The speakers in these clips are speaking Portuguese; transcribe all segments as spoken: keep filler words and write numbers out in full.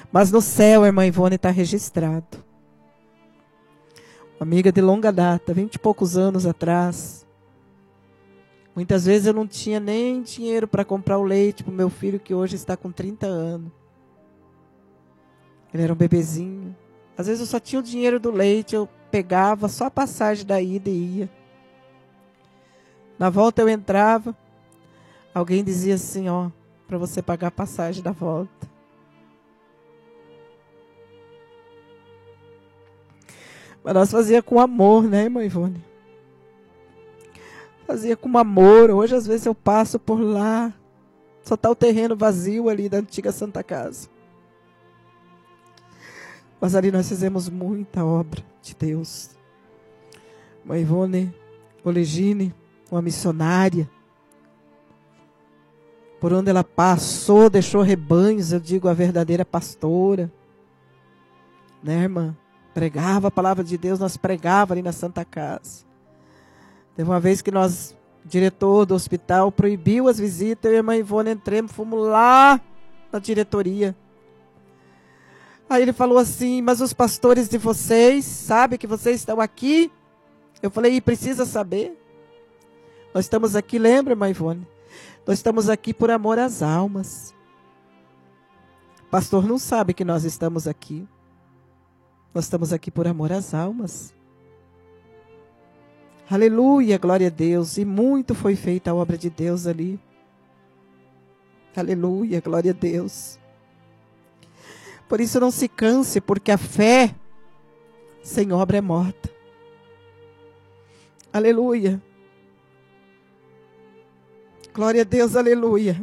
Mas no céu, a irmã Ivone está registrado. Uma amiga de longa data, vinte e poucos anos atrás. Muitas vezes eu não tinha nem dinheiro para comprar o leite para o meu filho, que hoje está com trinta anos. Ele era um bebezinho. Às vezes eu só tinha o dinheiro do leite, eu pegava só a passagem da ida e ia. Na volta eu entrava, alguém dizia assim, ó, para você pagar a passagem da volta. Mas nós fazia com amor, né, irmã Ivone? Fazia com amor. Hoje, às vezes, eu passo por lá. Só está o terreno vazio ali da antiga Santa Casa. Mas ali nós fizemos muita obra de Deus. Irmã Ivone Olegine, uma missionária. Por onde ela passou, deixou rebanhos, eu digo, a verdadeira pastora. Né, irmã? Pregava a palavra de Deus, nós pregava ali na Santa Casa. Teve uma vez que nós, o diretor do hospital, proibiu as visitas, eu e a irmã Ivone entramos, fomos lá na diretoria. Aí ele falou assim, mas os pastores de vocês, sabem que vocês estão aqui? Eu falei, e precisa saber? Nós estamos aqui, lembra, irmã Ivone? Nós estamos aqui por amor às almas. O pastor não sabe que nós estamos aqui. Nós estamos aqui por amor às almas. Aleluia, glória a Deus. E muito foi feita a obra de Deus ali. Aleluia, glória a Deus. Por isso não se canse, porque a fé sem obra é morta. Aleluia. Glória a Deus, aleluia.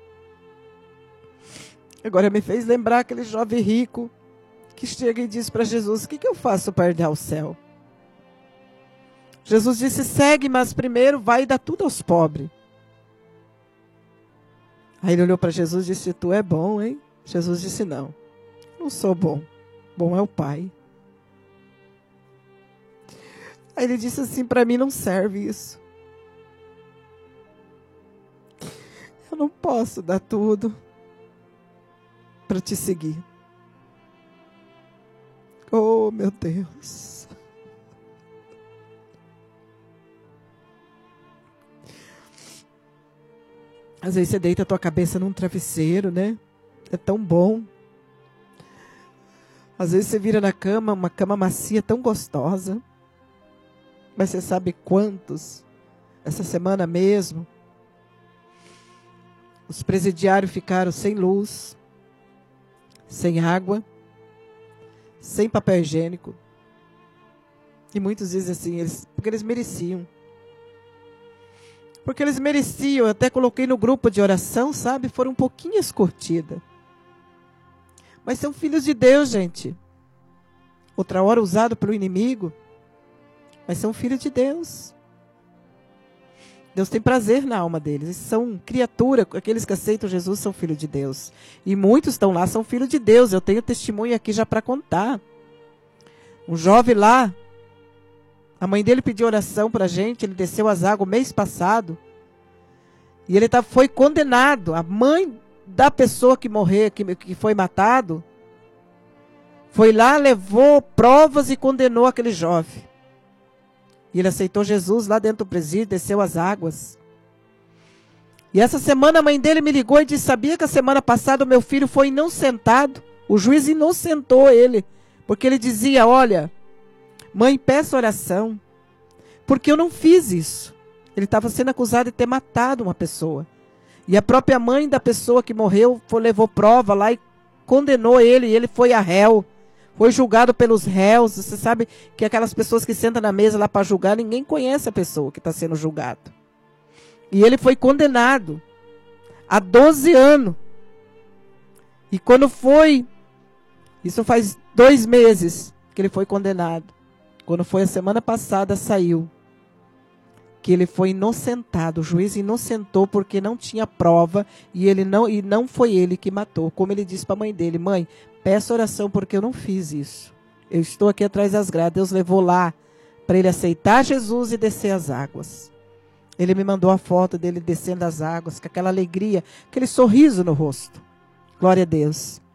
Agora me fez lembrar aquele jovem rico que chega e diz para Jesus, o que, que eu faço para herdar o céu? Jesus disse, segue, mas primeiro vai e dá tudo aos pobres. Aí ele olhou para Jesus e disse, tu é bom, hein? Jesus disse, não, não sou bom. Bom é o Pai. Aí ele disse assim, para mim não serve isso. Eu não posso dar tudo para te seguir. Oh, meu Deus. Às vezes você deita a tua cabeça num travesseiro, né? É tão bom. Às vezes você vira na cama, uma cama macia tão gostosa. Mas você sabe quantos, essa semana mesmo, os presidiários ficaram sem luz, sem água, sem papel higiênico. E muitos dizem assim, eles, porque eles mereciam. Porque eles mereciam, eu até coloquei no grupo de oração, sabe? Foram um pouquinho curtidas. Mas são filhos de Deus, gente. Outra hora usado pelo inimigo. Mas são filhos de Deus. Deus tem prazer na alma deles. Eles são criatura, aqueles que aceitam Jesus são filhos de Deus. E muitos estão lá, são filhos de Deus. Eu tenho testemunho aqui já para contar. Um jovem lá, a mãe dele pediu oração para a gente, ele desceu as águas mês passado. E ele tá, foi condenado. A mãe da pessoa que morreu, que, que foi matado, foi lá, levou provas e condenou aquele jovem. E ele aceitou Jesus lá dentro do presídio, desceu as águas. E essa semana a mãe dele me ligou e disse, sabia que a semana passada o meu filho foi inocentado? O juiz inocentou ele, porque ele dizia, olha, mãe, peça oração, porque eu não fiz isso. Ele estava sendo acusado de ter matado uma pessoa. E a própria mãe da pessoa que morreu foi, levou prova lá e condenou ele, e ele foi a réu. Foi julgado pelos réus. Você sabe que aquelas pessoas que sentam na mesa lá para julgar, ninguém conhece a pessoa que está sendo julgado. E ele foi condenado a doze anos. E quando foi, isso faz dois meses que ele foi condenado. Quando foi a semana passada, saiu que ele foi inocentado. O juiz inocentou porque não tinha prova e, ele não, e não foi ele que matou. Como ele disse para a mãe dele, mãe, peça oração porque eu não fiz isso. Eu estou aqui atrás das grades. Deus levou lá para ele aceitar Jesus e descer as águas. Ele me mandou a foto dele descendo as águas, com aquela alegria, aquele sorriso no rosto. Glória a Deus.